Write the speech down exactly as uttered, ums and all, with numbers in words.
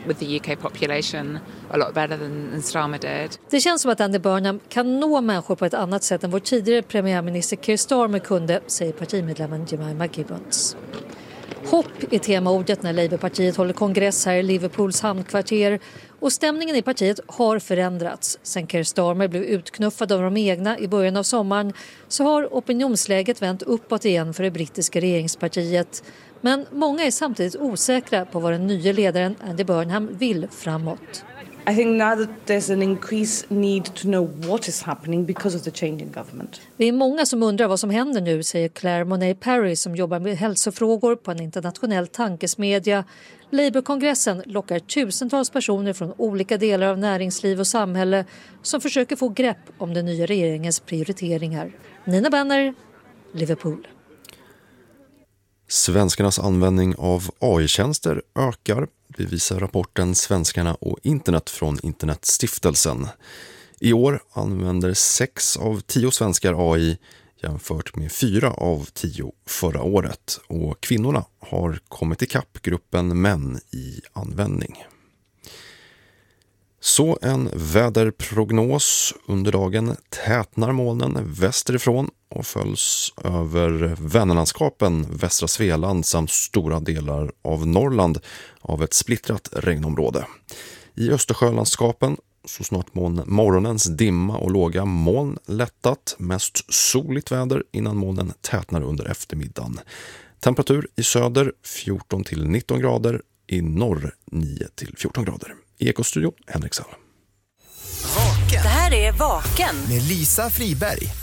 with the U K population a lot better than, than Starmer did. Det känns som att Andy Burnham kan nå människor på ett annat sätt än vår tidigare premiärminister Keir Starmer kunde, säger partimedlemmen Jemima Gibbons. Hopp är temaordet när Labourpartiet håller kongress här i Liverpools hamnkvarter, och stämningen i partiet har förändrats. Sen Keir Starmer blev utknuffad av de egna i början av sommaren så har opinionsläget vänt uppåt igen för det brittiska regeringspartiet. Men många är samtidigt osäkra på vad den nya ledaren Andy Burnham vill framåt. I think now that there's an increased need to know what is happening because of the changing government. Vi är många som undrar vad som händer nu, säger Claire Monet-Parry som jobbar med hälsofrågor på en internationell tankesmedja. Labour-kongressen lockar tusentals personer från olika delar av näringsliv och samhälle som försöker få grepp om den nya regeringens prioriteringar. Nina Benner, Liverpool. Svenskarnas användning av A I-tjänster ökar, det visar rapporten Svenskarna och internet från Internetstiftelsen. I år använder sex av tio svenskar A I jämfört med fyra av tio förra året, och kvinnorna har kommit ikapp gruppen män i användning. Så en väderprognos. Under dagen tätnar molnen västerifrån och följs över Vänernlandskapen, västra Svealand samt stora delar av Norrland av ett splittrat regnområde. I Östersjölandskapen så snart morgonens dimma och låga moln lättat, mest soligt väder innan molnen tätnar under eftermiddagen. Temperatur i söder fjorton till nitton grader, i norr nio till fjorton grader. I Ekostudio, Henrik Sall. Vaken. Det här är Vaken med Lisa Friberg.